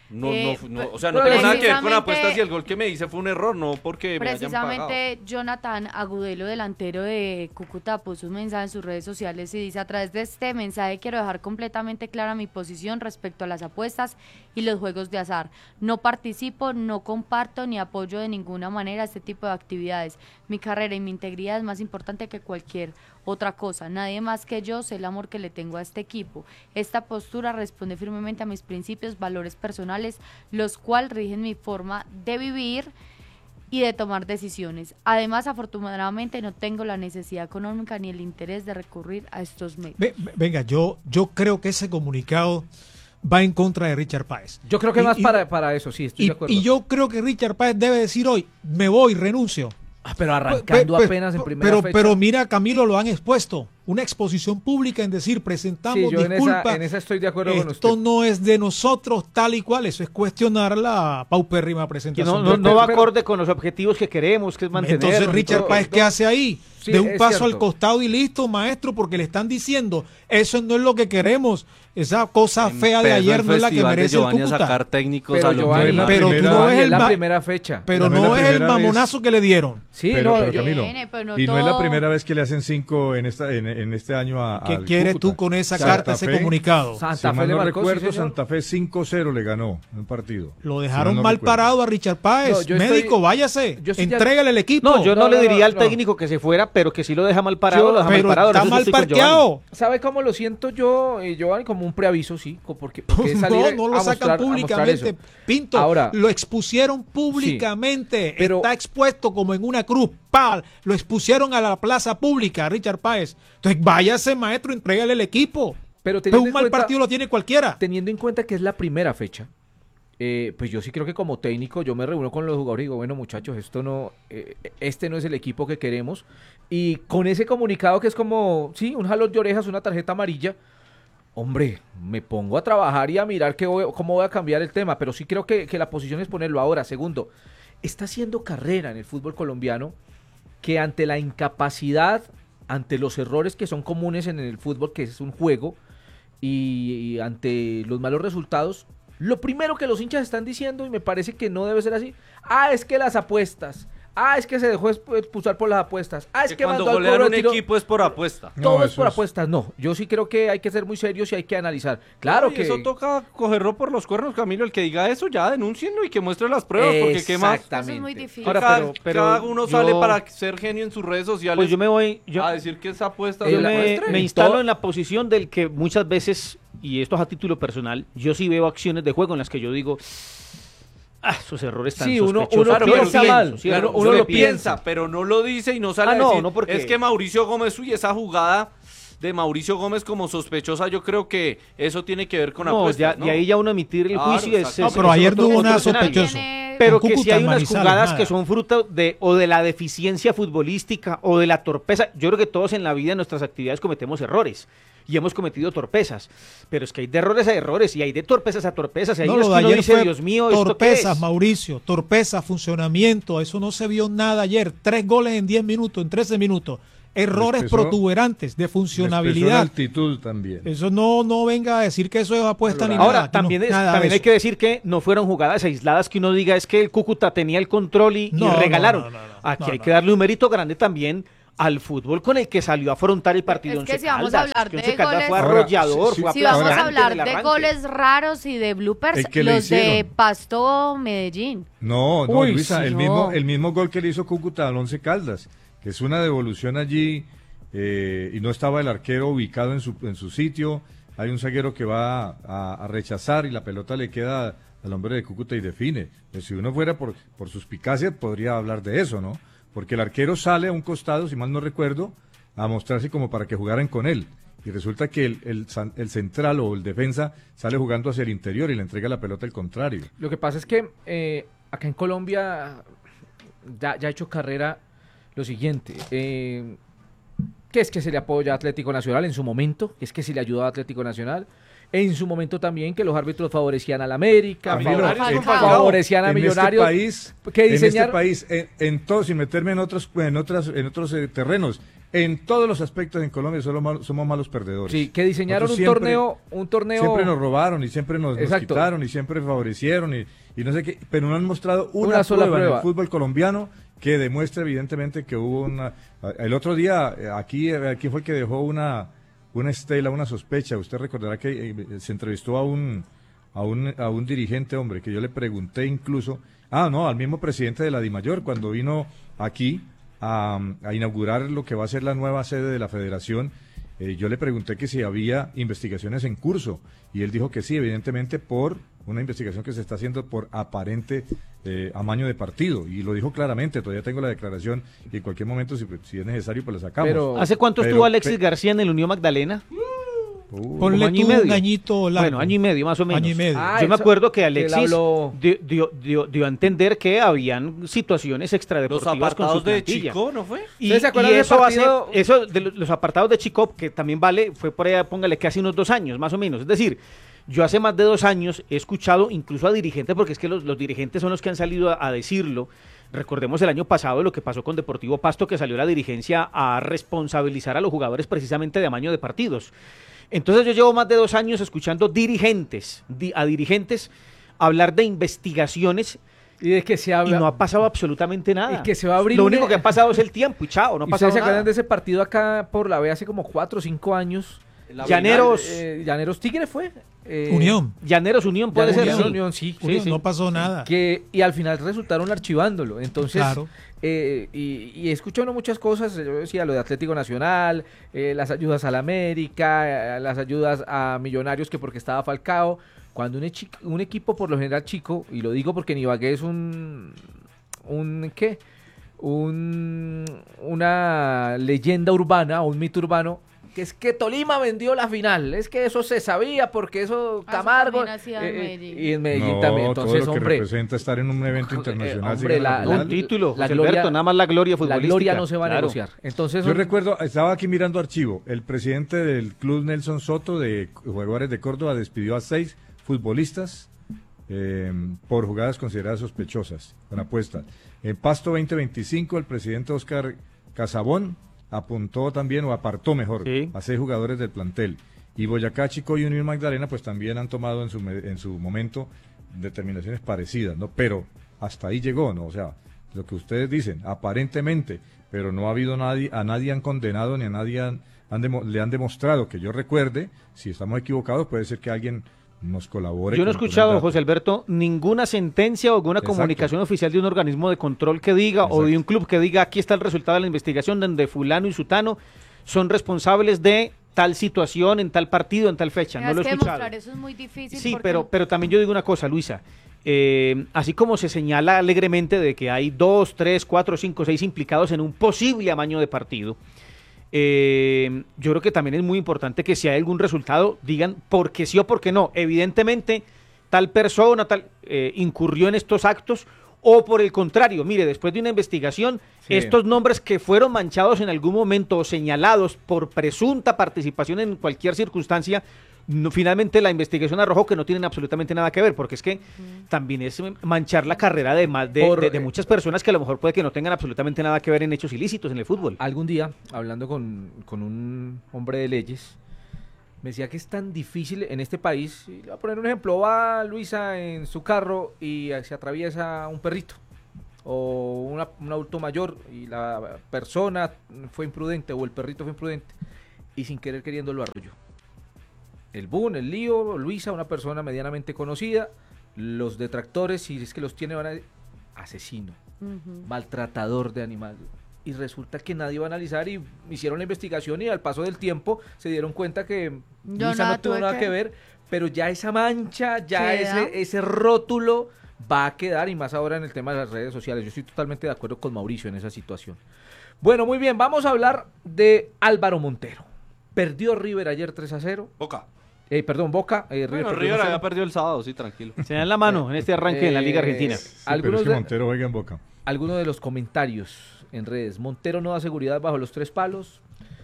o sea, no tengo nada que ver con apuestas y el gol que me hice fue un error, no porque me hayan pagado. Precisamente Jonathan Agudelo, delantero de Cúcuta, puso un mensaje en sus redes sociales y dice: a través de este mensaje quiero dejar completamente clara mi posición respecto a las apuestas y los juegos de azar. No participo, no comparto ni apoyo de ninguna manera este tipo de actividades. Mi carrera y mi integridad es más importante que cualquier otra cosa. Nadie más que yo sé el amor que le tengo a este equipo. Esta postura responde firmemente a mis principios, valores personales, los cuales rigen mi forma de vivir y de tomar decisiones. Además, afortunadamente no tengo la necesidad económica ni el interés de recurrir a estos medios. Venga, yo creo que ese comunicado va en contra de Richard Páez. Yo creo que más para eso, sí, estoy de acuerdo. Y yo creo que Richard Páez debe decir hoy, me voy, renuncio. Pero arrancando apenas en primera fecha. Pero mira, Camilo, lo han expuesto. Una exposición pública en decir, presentamos disculpas. En esa estoy de acuerdo con usted. Esto no es de nosotros tal y cual. Eso es cuestionar la paupérrima presentación. Que no va acorde con los objetivos que queremos, que es mantener. Entonces, Richard Páez, ¿qué hace ahí? Sí, de un paso cierto. al costado y listo, maestro, porque le están diciendo, eso no es lo que queremos. Esa cosa fea de ayer no es la que merece el Cúcuta. Sacar técnicos pero a lo Giovanni, que pero no es la primera fecha. Pero no es el mamonazo que le dieron. Sí, pero no, Camilo, pero y no es la primera vez que le hacen 5 en este año a ¿Qué al quieres Cúcuta. tú con esa Santa carta, ese Fe, comunicado? Si Santa Fe mal le no marcó, recuerdo, sí, señor. Santa Fe 5-0 le ganó un partido. Lo Si dejaron no mal recuerdo. parado a Richard Páez. No, yo Médico, estoy- váyase. yo estoy de- Entrégale el equipo. No, yo no, No, le no, diría al no. técnico que se fuera, pero que sí lo deja mal parado, lo deja mal Pero parado. está en eso mal estoy con Giovanni. parqueado. ¿Sabe cómo lo siento yo, Giovanni? Como un preaviso, sí. Porque es salir No lo a sacan mostrar- a mostrar públicamente. eso. Pinto, Ahora, lo expusieron públicamente. pero- Está expuesto como en una cruz. ¡Pal! Lo expusieron a la plaza pública, Richard Páez. Entonces, váyase, maestro, entrégale el equipo. pero Pero teniendo un en mal cuenta- partido lo tiene cualquiera. Teniendo en cuenta que es la primera fecha, pues yo sí creo que como técnico yo me reúno con los jugadores y digo, bueno muchachos, esto no, este no es el equipo que queremos. Y con ese comunicado que es como, sí, un jalón de orejas, una tarjeta amarilla, hombre, me pongo a trabajar y a mirar cómo voy a cambiar el tema. Pero sí creo que la posición es ponerlo ahora. Segundo, está haciendo carrera en el fútbol colombiano que ante la incapacidad, ante los errores que son comunes en el fútbol, que es un juego, y ante los malos resultados, lo primero que los hinchas están diciendo, y me parece que no debe ser así, es que las apuestas, es que se dejó expulsar por las apuestas, es que cuando mandó al golean cobro un de tiro. equipo es por apuesta. Todo No, es eso por es- apuestas, no. Yo sí creo que hay que ser muy serios y hay que analizar. Claro Y que... eso toca cogerlo por los cuernos, Camilo. El que diga eso, ya denúncienlo y que muestre las pruebas, porque qué más. Eso es muy difícil. Ahora, Cada, pero cada uno yo- sale para ser genio en sus redes sociales Pues yo me voy, a decir que esa apuesta yo se la me muestre. instalo en la posición del que muchas veces, y esto es a título personal, yo sí veo acciones de juego en las que yo digo, esos errores tan Sí, uno sospechosos. piensa Yo lo pienso, mal, ¿cierto? claro, Yo uno le lo piensa, pero no lo dice y no sale a no, decir. no, porque- Es que Mauricio Gómez, uy, esa jugada de Mauricio Gómez como sospechosa, yo creo que eso tiene que ver con No, apuestas, ya, ¿no? de ahí ya uno emitir el Claro, juicio es... exacto. No, es- pero es ayer otro- tuvo otro una escenario. sospechoso. Tiene- Pero Con que si Cúcuta hay unas Manizales, jugadas nada. que son fruto de o de la deficiencia futbolística o de la torpeza. Yo creo que todos en la vida, en nuestras actividades, cometemos errores y hemos cometido torpezas. Pero es que hay de errores a errores y hay de torpezas a torpezas. Y hay No, unas lo que de uno ayer dice, fue Dios mío, ¿esto qué torpezas, es? Mauricio, torpeza, funcionamiento, eso no se vio nada ayer. 3 goles en 10 minutos, en 13 minutos. Errores Les pesó- protuberantes de Les pesó la funcionabilidad. altitud también. Eso no venga a decir que eso es apuesta ni nada. Ahora, aquí también, no, nada de también hay eso. que decir que no fueron jugadas aisladas que uno diga es que el Cúcuta tenía el control y No, regalaron. no, no, no, Aquí no, hay no. que darle un mérito grande también al fútbol con el que salió a afrontar el partido Es que Once si vamos a Caldas. hablar Que de Once Caldas goles- fue Ahora, arrollador, sí, fue Si vamos a aplastante hablar del de arranque. goles raros y de bloopers, El que le los de hicieron. Pasto Medellín. No, Uy, Luisa, sí, el no. mismo gol que le hizo Cúcuta al Once Caldas, que es una devolución allí y no estaba el arquero ubicado en su sitio. Hay un zaguero que va a rechazar y la pelota le queda al hombre de Cúcuta y define. Pues si uno fuera por suspicacia podría hablar de eso, ¿no? Porque el arquero sale a un costado, si mal no recuerdo, a mostrarse como para que jugaran con él. Y resulta que el central o el defensa sale jugando hacia el interior y le entrega la pelota al contrario. Lo que pasa es que acá en Colombia ya ha hecho carrera lo siguiente. Que es que se le apoya a Atlético Nacional en su momento, que es que se le ayudó a Atlético Nacional. En su momento también que los árbitros favorecían al América, Camilo, favorecían a Millonarios. En este país, en todo, sin meterme en otros terrenos, en todos los aspectos en Colombia somos malos perdedores. Sí, que diseñaron Nosotros un torneo. Siempre nos robaron y siempre nos Exacto. quitaron y siempre favorecieron y no sé qué, pero no han mostrado Una sola prueba en prueba. el fútbol colombiano que demuestre evidentemente que hubo una... El otro día, aquí fue el que dejó una estela, una sospecha. Usted recordará que se entrevistó a un dirigente, hombre, que yo le pregunté incluso, al mismo presidente de la DIMAYOR, cuando vino aquí a inaugurar lo que va a ser la nueva sede de la federación. Yo le pregunté que si había investigaciones en curso y él dijo que sí, evidentemente por una investigación que se está haciendo por aparente amaño de partido, y lo dijo claramente. Todavía tengo la declaración y en cualquier momento si es necesario pues la sacamos. ¿Hace cuánto estuvo Alexis García en el Unión Magdalena? Ponle año y tú medio. un añito largo. Bueno, año y medio más o menos. Año y medio. Yo me acuerdo que él Alexis habló- dio a entender que habían situaciones Los extradeportivas con su apartados de plantilla. Chico, ¿no fue? Y, ¿Ustedes se acuerdan y del eso partido? eso de los apartados de Chico, que también vale, fue por allá, póngale que hace unos 2 años, más o menos. Es decir, yo hace más de 2 años he escuchado incluso a dirigentes, porque es que los dirigentes son los que han salido a decirlo. Recordemos el año pasado lo que pasó con Deportivo Pasto, que salió la dirigencia a responsabilizar a los jugadores precisamente de amaño de partidos. Entonces yo llevo más de 2 años escuchando dirigentes hablar de investigaciones y de que se habla y no ha pasado absolutamente nada. y que se va a abrir Lo un- único que ha pasado es el tiempo y chao, no ha ¿Y pasado ustedes se nada. acuerdan de ese partido acá por la B hace como 4 o 5 años? Llaneros. Llaneros Tigre fue. Unión. Llaneros Unión puede ser. Llaneros sí. Unión, sí. Unión, no pasó nada. Y al final resultaron archivándolo. Entonces, Claro. y escucho uno muchas cosas. Yo decía lo de Atlético Nacional, las ayudas a la América, las ayudas a Millonarios, que porque estaba Falcao. Cuando un equipo, por lo general chico, y lo digo porque en Ibagué es una leyenda urbana, un mito urbano, que es que Tolima vendió la final, es que eso se sabía porque eso Camargo también hacía en Medellín. y en Medellín No, también. Entonces, todo lo que hombre, representa estar en un evento internacional. hombre, se gana la- Un título, la José gloria- Alberto, nada más la gloria la futbolística. gloria no se va a Claro. negociar. Entonces, Yo recuerdo, estaba aquí mirando archivo, el presidente del club Nelson Soto de Jaguares de Córdoba despidió a 6 futbolistas por jugadas consideradas sospechosas, con apuestas. En Pasto 2025, el presidente Oscar Casabón apuntó también, o apartó mejor, a 6 jugadores del plantel. Y Boyacá, Chico y Unión Magdalena, pues también han tomado en su momento determinaciones parecidas, ¿no? Pero hasta ahí llegó, ¿no? O sea, lo que ustedes dicen, aparentemente, pero no ha habido a nadie han condenado ni a nadie le han demostrado que yo recuerde. Si estamos equivocados, puede ser que alguien nos colabore. Yo no he con escuchado, el dato. José Alberto, ninguna sentencia o alguna Exacto. comunicación oficial de un organismo de control que diga, o de un club que diga, aquí está el resultado de la investigación donde fulano y sutano son responsables de tal situación, en tal partido, en tal fecha. No Es lo he que escuchado. demostrar eso es muy difícil. Sí, porque- pero también yo digo una cosa, Luisa. Así como se señala alegremente de que hay 2, 3, 4, 5, 6 implicados en un posible amaño de partido, yo creo que también es muy importante que si hay algún resultado, digan por qué sí o por qué no. Evidentemente, tal persona incurrió en estos actos, o por el contrario, mire, después de una investigación, estos nombres que fueron manchados en algún momento o señalados por presunta participación en cualquier circunstancia, finalmente la investigación arrojó que no tienen absolutamente nada que ver, porque es que también es manchar la carrera de muchas personas que a lo mejor puede que no tengan absolutamente nada que ver en hechos ilícitos en el fútbol. algún día, hablando con un hombre de leyes, me decía que es tan difícil en este país, y le voy a poner un ejemplo, va Luisa en su carro y se atraviesa un perrito o un adulto mayor y la persona fue imprudente o el perrito fue imprudente y sin querer queriendo lo arrolló. El boom, el lío, Luisa, una persona medianamente conocida, los detractores, si es que los tiene, van a decir, asesino, maltratador de animales. Y resulta que nadie va a analizar y hicieron la investigación y al paso del tiempo se dieron cuenta que Yo Luisa nada no tuvo tuve nada que que ver, pero ya esa mancha, ya Queda. ese rótulo va a quedar, y más ahora en el tema de las redes sociales. Yo estoy totalmente de acuerdo con Mauricio en esa situación. Bueno, muy bien, vamos a hablar de Álvaro Montero. Perdió River ayer 3-0. Boca. Boca. Bueno, River había perdido el sábado, sí, tranquilo. Se dan la mano en este arranque en la Liga Argentina. Pero es que Montero juega en Boca. Algunos de los comentarios en redes. Montero no da seguridad bajo los 3 palos.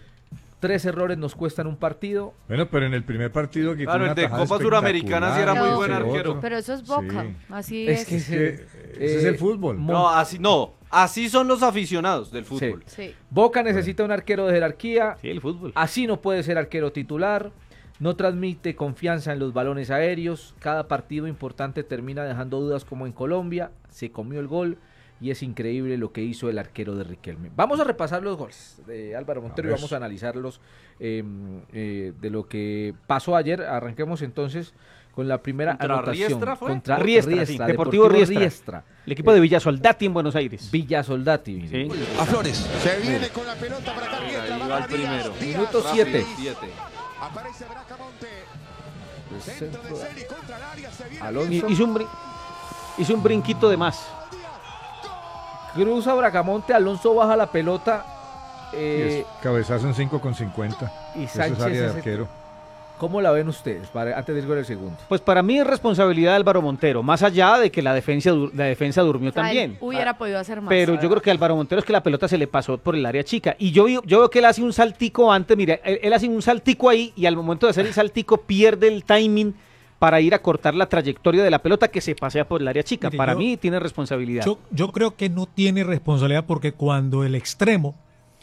3 errores nos cuestan un partido. Bueno, pero en el primer partido que Claro, el de Copa Suramericana sí era muy buen arquero. Pero eso es Boca, Sí. así Es es. que Ese es el fútbol. No, así son los aficionados del fútbol. Sí. Boca necesita un arquero de jerarquía. Sí, el fútbol. Así no puede ser arquero titular. No transmite confianza en los balones aéreos. Cada partido importante termina dejando dudas, como en Colombia. Se comió el gol y es increíble lo que hizo el arquero de Riquelme. Vamos a repasar los goles de Álvaro Montero y vamos a analizarlos de lo que pasó ayer. Arranquemos entonces con la primera ¿Contra anotación. Riestra fue? Contra Riestra, sí, Deportivo Riestra. El equipo de Villa Soldati en Buenos Aires. Villa Soldati. Sí. A Flores. Se viene con la pelota para acá. Riestra, Ahí va va el para Díaz. primero. Díaz. Minuto 7. Aparece Bracamonte. Centro de Celi contra el área. Se viene Alonso. Hizo un brinquito de más. Cruza Bracamonte, Alonso baja la pelota. Y es cabezazo en 5,50. y Eso es Sánchez área de ese- arquero. ¿Cómo la ven ustedes? Antes de ir con el segundo. Pues para mí es responsabilidad de Álvaro Montero, más allá de que la defensa durmió también. Él hubiera podido hacer más. Pero yo creo que Álvaro Montero es que la pelota se le pasó por el área chica. Y yo veo que él hace un saltico antes, mire, él hace un saltico ahí y al momento de hacer el saltico pierde el timing para ir a cortar la trayectoria de la pelota que se pasea por el área chica. Mire, para mí tiene responsabilidad. Yo creo que no tiene responsabilidad porque cuando el extremo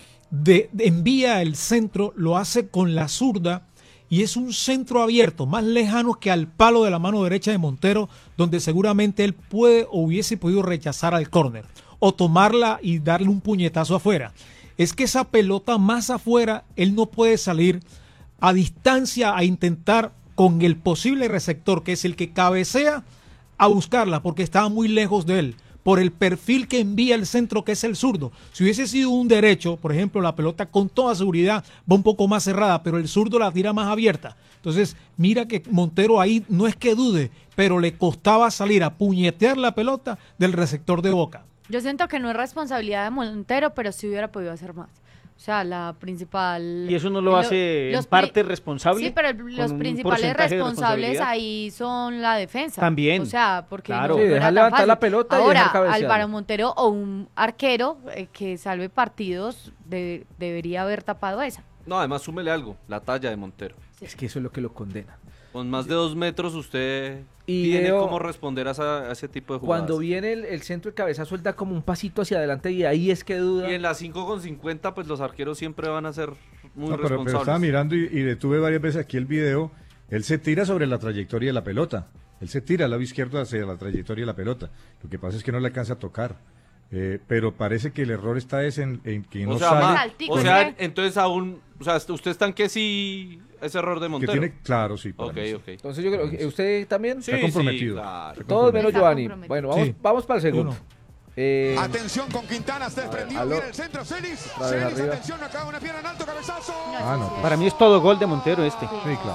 envía el centro, lo hace con la zurda y es un centro abierto, más lejano que al palo de la mano derecha de Montero, donde seguramente él puede o hubiese podido rechazar al córner o tomarla y darle un puñetazo afuera. Es que esa pelota más afuera, él no puede salir a distancia a intentar con el posible receptor, que es el que cabecea, a buscarla, porque estaba muy lejos de él, por el perfil que envía el centro, que es el zurdo. Si hubiese sido un derecho, por ejemplo, la pelota con toda seguridad va un poco más cerrada, pero el zurdo la tira más abierta. Entonces, mira que Montero ahí no es que dude, pero le costaba salir a puñetear la pelota del receptor de Boca. Yo siento que no es responsabilidad de Montero, pero sí hubiera podido hacer más. O sea, la principal... ¿Y eso no lo hace en parte responsable? Sí, pero los principales responsables ahí son la defensa. También. O sea, porque claro. no dejar levantar la pelota y dejar ahora, cabecear. Álvaro Montero o un arquero que salve partidos debería haber tapado esa. No, además súmele algo, la talla de Montero. Sí. Es que eso es lo que lo condena. Con más de 2 metros usted Y tiene veo- cómo responder a ese tipo de jugadas. Cuando viene el centro de cabezazo, él da como un pasito hacia adelante y ahí es que duda. Y en la 5,50 pues los arqueros siempre van a ser muy No, pero responsables. estaba mirando y detuve varias veces aquí el video. Él se tira sobre la trayectoria de la pelota. Él se tira al lado izquierdo hacia la trayectoria de la pelota. Lo que pasa es que no le alcanza a tocar. Pero parece que el error está en que no o sea, sale. entonces aún, o sea, usted está en que sí es error de Que Montero. tiene, claro, sí. para Ok, mí sí. ok. Entonces yo creo que usted también. Sí, Está comprometido. sí, claro. Todos menos Está Giovanni. comprometido. Bueno, Sí. vamos para el segundo. Atención con Quintana, se desprendió aló. bien el centro, Celis. Otra vez Celis, arriba. atención, acaba una pierna en alto, cabezazo. Para mí es todo gol de Montero este. Sí, claro.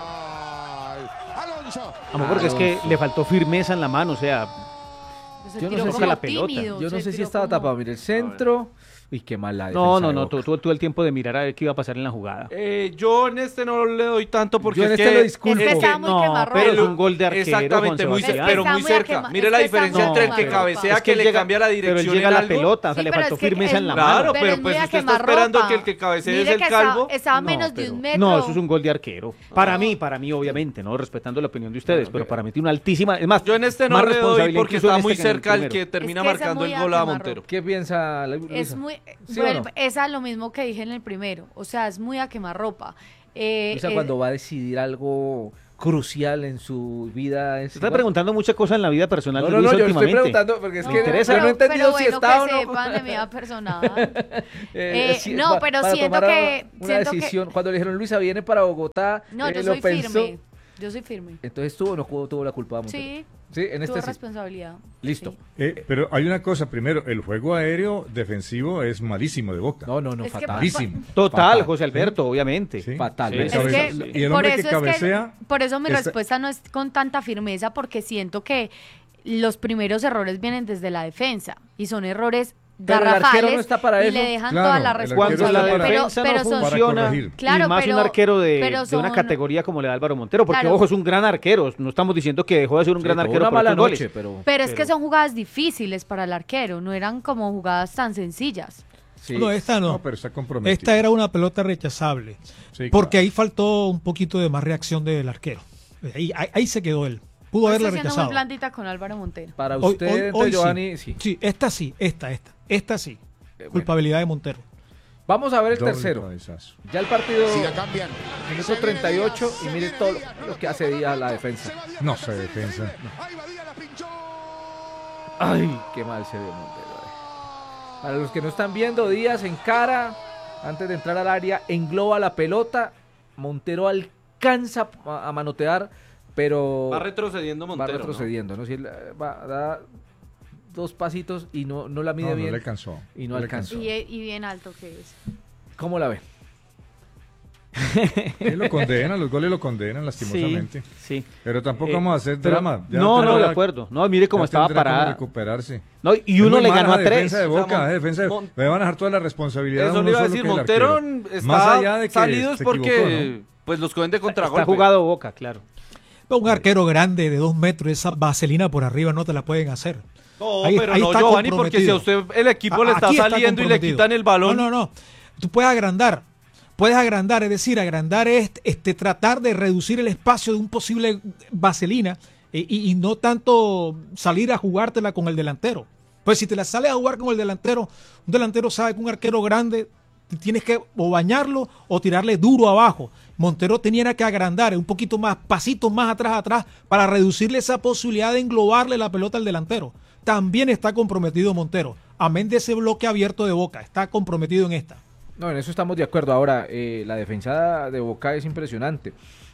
Alonso. Vamos, porque es que le faltó firmeza en la mano, o sea, Yo no tiró sé como si la pelota. Yo no sé si estaba tapado. Mire, el centro. Uy, qué mal la defensa. no, de Boca. tuvo el tiempo de mirar a ver qué iba a pasar en la jugada. Yo en este no le doy tanto porque Yo en es este que lo disculpo. Es que estaba muy No, quemarropa. pero es un gol de arquero, Exactamente, Juan muy Sebastián. pero Está muy muy cerca. a Mire es la que está diferencia muy entre el que quemarropa. cabecea Es que él le llega- cambia la pero él dirección llega a en la algo. pelota, o sea, Sí, le pero faltó es que firmeza en la Claro, mano. pero es pues muy usted a está esperando quemarropa. que el que cabecee es Mire el que calvo. Estaba No, menos de pero- un metro. No, eso es un gol de arquero. Para mí, obviamente, no respetando la opinión de ustedes, pero para mí tiene una altísima. Es más, Yo en este no más le doy responsabilidad porque incluso en está este muy que en el cerca el primero. que termina Es que ese marcando muy el gol a quemarropa. Montero. ¿Qué piensa Luisa? Es muy, ¿Sí o no? esa es lo mismo que dije en el primero, o sea, es muy a quemarropa. Luisa, cuando va a decidir algo crucial en su vida. Se está preguntando muchas cosas en la vida personal No, de no, Luisa yo le estoy últimamente. preguntando porque es Me que interesa. yo no he entendido pero si bueno, está o que no. sepan de mi vida personal. Pa- pero para siento tomar que... una siento que- decisión. Cuando le dijeron Luisa viene para Bogotá, no, yo lo soy pensó. firme. Yo soy firme. Entonces tuvo o no tuvo la culpa. Montero? Sí, Sí, en este tuve sí. responsabilidad. Listo. Sí. Pero hay una cosa, primero, el juego aéreo defensivo es malísimo de Boca. No, Es que- fatal. Malísimo. Total, Fatal. José Alberto, obviamente. Sí. Fatal. Sí. Es Es Cabeza- que y el por hombre eso que es cabecea por eso mi está- respuesta no es con tanta firmeza, porque siento que los primeros errores vienen desde la defensa y son errores Pero el garrafales arquero no está para y eso. le dejan Claro, toda la el arquero Cuando está la responsabilidad. para- defensa pero no son, funciona, corregir. Claro, y más pero- un arquero de pero una son- categoría como la de Álvaro Montero, porque Claro. ojo, es un gran arquero. No estamos diciendo que dejó de ser un gran tuvo arquero una por mala estos goles. noche, pero... pero es que son jugadas difíciles para el arquero, no eran como jugadas tan sencillas. Sí. No, esta no. No, pero está comprometido. Esta era una pelota rechazable. Sí, Porque claro. ahí faltó un poquito de más reacción del arquero. Ahí se quedó él. Pudo Estoy haberla siendo muy rechazado. blandita con Álvaro Montero. Para Hoy- usted, hoy- entonces, hoy sí. Giovanni, sí. Sí, esta sí, esta sí. Culpabilidad de Montero. Vamos a ver el Doble tercero. cabezazo. Ya el partido, Si la cambian. minuto 38, y mire todo lo que hace Díaz la defensa. No se defensa. Ahí va Díaz, la pinchó. Ay, qué mal se ve Montero. Para los que no están viendo, Díaz encara, antes de entrar al área, engloba la pelota. Montero alcanza a manotear, pero Va retrocediendo Montero. va retrocediendo, ¿no? Si él da dos pasitos y no la mide No, no bien. le alcanzó. Y no le alcanzó. Y bien alto que es. ¿Cómo la ve? Sí, lo condenan, los goles lo condenan lastimosamente. Sí. Pero tampoco Eh, vamos a hacer pero- drama. Ya no, tendrá- de acuerdo. No, mire cómo ya estaba tendrá cómo parada. recuperarse. No, y Es uno muy le mala ganó a la tres. defensa de Boca, O sea, defensa de- Mon- le van a dejar toda la responsabilidad a Eso uno le iba a solo decir, que el Montero arquero. está Más allá de que salido es se porque equivocó, ¿no? pues los cogen de contragolpe. Está jugado Boca, claro. Un arquero grande de 2 metros, esa vaselina por arriba no te la pueden hacer. No, Ahí pero no, está Giovanni, porque si a comprometido. usted el equipo le está Aquí saliendo y le comprometido. quitan el balón. No. Tú puedes agrandar, es decir, agrandar es tratar de reducir el espacio de un posible vaselina y no tanto salir a jugártela con el delantero. Pues si te la sales a jugar con el delantero, un delantero sabe que un arquero grande tienes que o bañarlo o tirarle duro abajo. Montero tenía que agrandar un poquito más, pasitos más atrás, para reducirle esa posibilidad de englobarle la pelota al delantero. También está comprometido Montero, amén de ese bloque abierto de Boca, está comprometido en esta. No, en eso estamos de acuerdo. Ahora, la defensa de Boca es impresionante.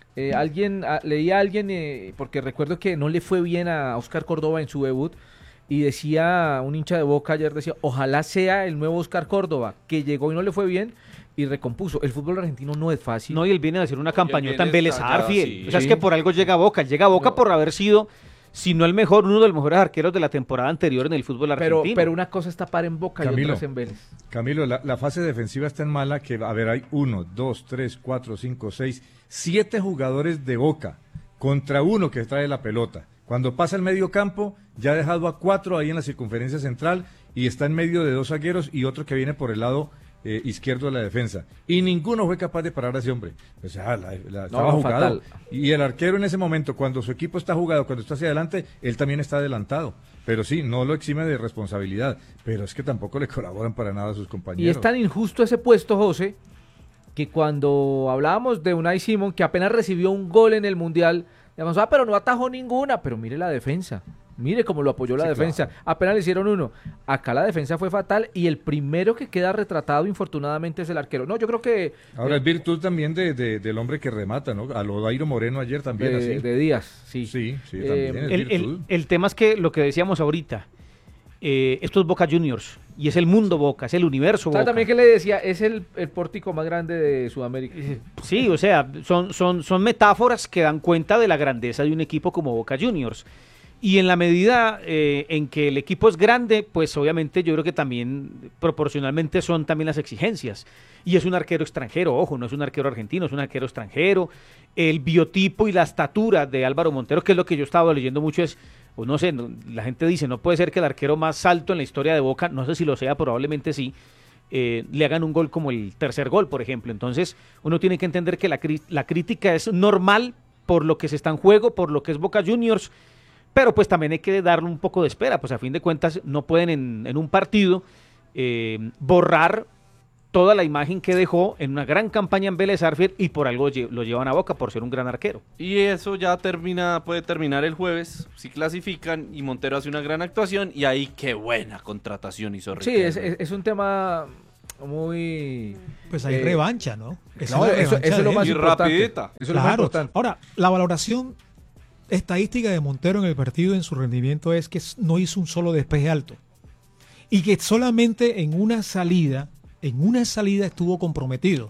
Leí a alguien, porque recuerdo que no le fue bien a Oscar Córdoba en su debut, y decía un hincha de Boca ayer, decía, ojalá sea el nuevo Oscar Córdoba, que llegó y no le fue bien y recompuso. El fútbol argentino no es fácil. No, y él viene a hacer una campañota en Vélez Arfiel. Sí. O sea, es que por algo llega a Boca. Llega a Boca por haber sido, si no el mejor, uno de los mejores arqueros de la temporada anterior en el fútbol argentino. Pero una cosa es tapar en Boca y otra es en Vélez. Camilo, la fase defensiva es tan mala que, a ver, hay 1, 2, 3, 4, 5, 6, 7 jugadores de Boca contra uno que trae la pelota. Cuando pasa el medio campo, ya ha dejado a 4 ahí en la circunferencia central y está en medio de 2 zagueros y otro que viene por el lado izquierdo de la defensa. Y ninguno fue capaz de parar a ese hombre. O sea, estaba jugado. Fatal. Y el arquero en ese momento, cuando su equipo está jugado, cuando está hacia adelante, él también está adelantado. Pero sí, no lo exime de responsabilidad. Pero es que tampoco le colaboran para nada a sus compañeros. Y es tan injusto ese puesto, José, que cuando hablábamos de Unai Simón, que apenas recibió un gol en el Mundial, decíamos, pero no atajó ninguna. Pero mire la defensa. Mire cómo lo apoyó la defensa. Claro. Apenas le hicieron uno. Acá la defensa fue fatal y el primero que queda retratado, infortunadamente, es el arquero. No, yo creo que... Ahora es virtud también del hombre que remata, ¿no? A lo Dairo Moreno ayer también. De Díaz, sí. Sí, también es virtud. El tema es que lo que decíamos ahorita, esto es Boca Juniors y es el mundo Boca, es el universo Boca. También que le decía, es el pórtico más grande de Sudamérica. Sí, o sea, son metáforas que dan cuenta de la grandeza de un equipo como Boca Juniors. Y en la medida en que el equipo es grande, pues obviamente yo creo que también proporcionalmente son también las exigencias. Y es un arquero extranjero, ojo, no es un arquero argentino, es un arquero extranjero. El biotipo y la estatura de Álvaro Montero, que es lo que yo estaba leyendo mucho, es, o no sé, la gente dice, no puede ser que el arquero más alto en la historia de Boca, no sé si lo sea, probablemente sí, le hagan un gol como el tercer gol, por ejemplo. Entonces uno tiene que entender que la crítica es normal por lo que se está en juego, por lo que es Boca Juniors, pero pues también hay que darle un poco de espera, pues a fin de cuentas no pueden en un partido borrar toda la imagen que dejó en una gran campaña en Vélez Arfiel y por algo lo llevan a Boca, por ser un gran arquero. Y eso ya puede terminar el jueves, si clasifican y Montero hace una gran actuación y ahí qué buena contratación hizo Riquelme. Sí, es un tema muy... Pues hay revancha, ¿no? Eso es lo más importante. Rapidita. Eso es lo más importante. Ahora, la valoración estadística de Montero en el partido, en su rendimiento, es que no hizo un solo despeje alto y que solamente en una salida estuvo comprometido.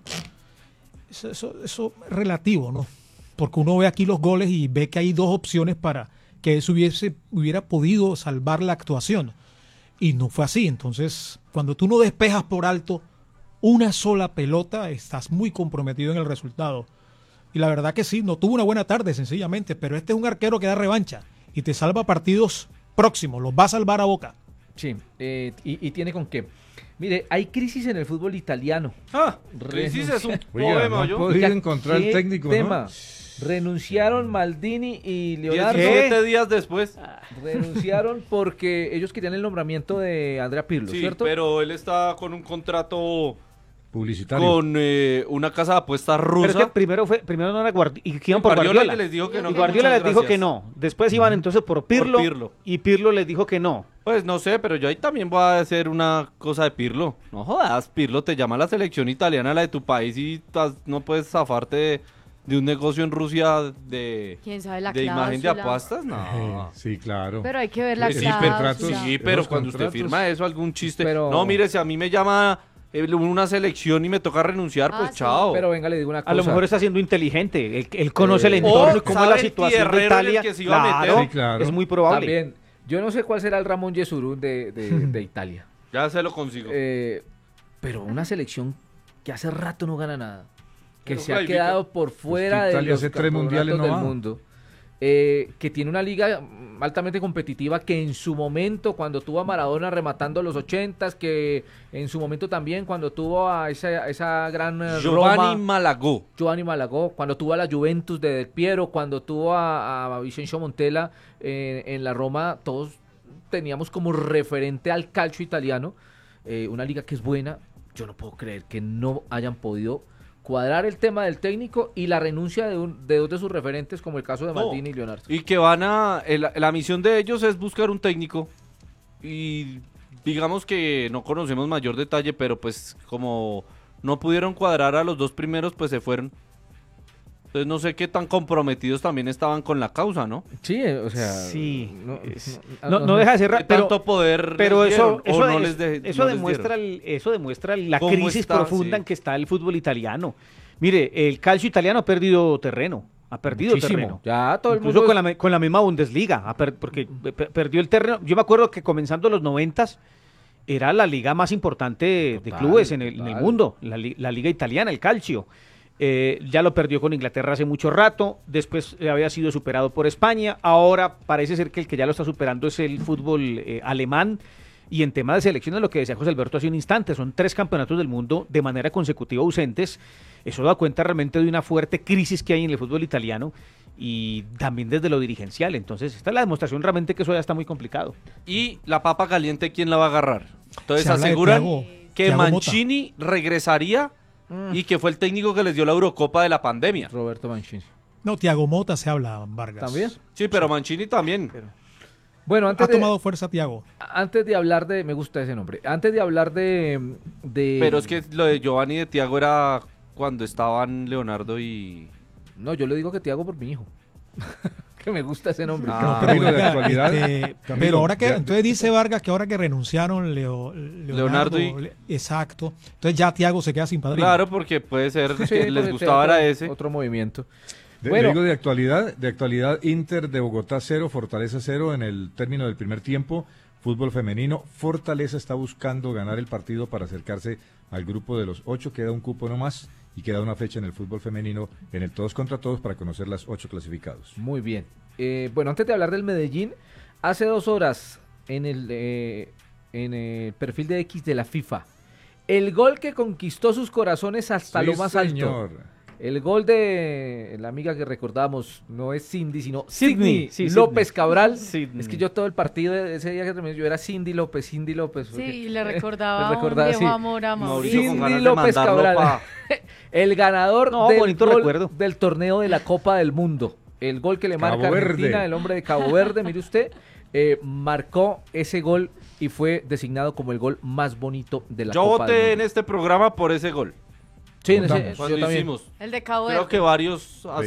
Eso es relativo, ¿no? Porque uno ve aquí los goles y ve que hay 2 opciones para que eso hubiera podido salvar la actuación y no fue así. Entonces, cuando tú no despejas por alto una sola pelota, estás muy comprometido en el resultado. Y la verdad que sí, no tuvo una buena tarde sencillamente, pero este es un arquero que da revancha y te salva partidos próximos, los va a salvar a Boca. Sí, y tiene con qué. Mire, hay crisis en el fútbol italiano. Crisis es un poema, poema, ¿no? Podría encontrar el técnico, tema? ¿no? Renunciaron Maldini y Leonardo. 17 días después. Renunciaron porque ellos querían el nombramiento de Andrea Pirlo, Sí, ¿cierto? pero él está con un contrato publicitario con una casa de apuestas rusa. Pero es que primero no era Guardiola, y que iban por Guardiola. Les dijo que no, y Guardiola les dijo gracias. que no. Después iban entonces por Pirlo, y Pirlo les dijo que no. Pues no sé, pero yo ahí también voy a hacer una cosa de Pirlo. No jodas, Pirlo te llama a la selección italiana, la de tu país, y no puedes zafarte de un negocio en Rusia de ¿Quién sabe la de imagen de cláusula? apuestas. No. Sí, claro. Pero hay que ver la Sí, cláusula. Sí, pero cuando usted firma eso, algún chiste. Pero- No, mire, si a mí me llama una selección y me toca renunciar, pues sí. chao. Pero venga, le digo una cosa. A lo mejor está siendo inteligente. Él conoce el entorno y cómo es la sabe el situación de tierrero en el Italia. que se iba a meter. Claro, Sí, claro. es muy probable. También, yo no sé cuál será el Ramón Yesurún de Italia. Ya se lo consigo. Pero una selección que hace rato no gana nada. que Pero se ha Jaime, quedado por fuera de Italia los hace 3 mundiales campeonatos no del va. mundo. Que tiene una liga altamente competitiva, que en su momento, cuando tuvo a Maradona rematando los 80s, que en su momento también cuando tuvo a esa gran Giovanni Giovanni Malagó, cuando tuvo a la Juventus de Del Piero, cuando tuvo a Vicencio Montella en la Roma, todos teníamos como referente al calcio italiano, una liga que es buena. Yo no puedo creer que no hayan podido cuadrar el tema del técnico y la renuncia de dos de sus referentes, como el caso de Maldini y Leonardo. Y que la misión de ellos es buscar un técnico. Y digamos que no conocemos mayor detalle, pero pues como no pudieron cuadrar a los dos primeros, pues se fueron. Entonces no sé qué tan comprometidos también estaban con la causa, ¿no? Sí, o sea... Sí, no no deja de ser ¿Qué tanto poder pero les dieron, eso o no les no les demuestra dieron? eso demuestra la ¿Cómo crisis está? profunda Sí. en que está el fútbol italiano. Mire, el calcio italiano ha perdido terreno. Ha perdido Muchísimo. terreno. Ya todo el Incluso mundo... con la misma Bundesliga, porque perdió el terreno. Yo me acuerdo que comenzando los 90s era la liga más importante de clubes en el mundo, la liga italiana, el calcio. Ya lo perdió con Inglaterra hace mucho rato, después había sido superado por España, ahora parece ser que el que ya lo está superando es el fútbol alemán. Y en tema de selecciones, lo que decía José Alberto hace un instante, son 3 campeonatos del mundo de manera consecutiva ausentes. Eso da cuenta realmente de una fuerte crisis que hay en el fútbol italiano y también desde lo dirigencial. Entonces, esta es la demostración realmente que eso ya está muy complicado. Y la papa caliente, ¿quién la va a agarrar? Entonces Se habla de aseguran que Thiago Motta. Mancini regresaría y que fue el técnico que les dio la Eurocopa de la pandemia. Roberto Mancini. No, Thiago Motta se habla, Vargas. ¿También? Sí, pero Mancini también. Bueno, Ha tomado fuerza Thiago. Antes de hablar de... Me gusta ese nombre. Antes de hablar de... Pero es que lo de Giovanni y de Thiago era cuando estaban Leonardo y... No, yo le digo que Thiago por mi hijo. Que me gusta ese nombre. Ah, Pero, Camilo, de venga, actualidad, pero Camilo, ahora que... ya- Entonces dice Vargas que ahora que renunciaron Leonardo y- Exacto. Entonces ya Thiago se queda sin padrino. Claro, porque puede ser Sí, que les porque gustaba otro- era ese. Otro movimiento. Le digo de actualidad, Inter de Bogotá 0, Fortaleza 0 en el término del primer tiempo, fútbol femenino. Fortaleza está buscando ganar el partido para acercarse al grupo de los 8, queda un cupo nomás y queda una fecha en el fútbol femenino en el todos contra todos para conocer las 8 clasificados. Muy bien. Bueno, antes de hablar del Medellín, hace 2 horas en el perfil de X de la FIFA, el gol que conquistó sus corazones hasta Sí, lo más señor. alto. El gol de la amiga que recordamos no es Cindy, sino Sidney Sí, López Sidney. Cabral. Sidney. Es que yo todo el partido de ese día que terminé, yo era Cindy López. Sí, le recordaba, Le recordaba, un viejo sí. amor a Mauricio. Mauricio con Cindy ganas de López mandarlo Cabral. El ganador No, del bonito gol recuerdo. del torneo de la Copa del Mundo. El gol que le Cabo marca Argentina, Verde. el hombre de Cabo Verde, mire usted, marcó ese gol y fue designado como el gol más bonito de la Yo Copa del voté en Mundo. este programa por ese gol. Sí, Votamos. yo Cuando también. hicimos. El de Cabo Creo Verde. que varios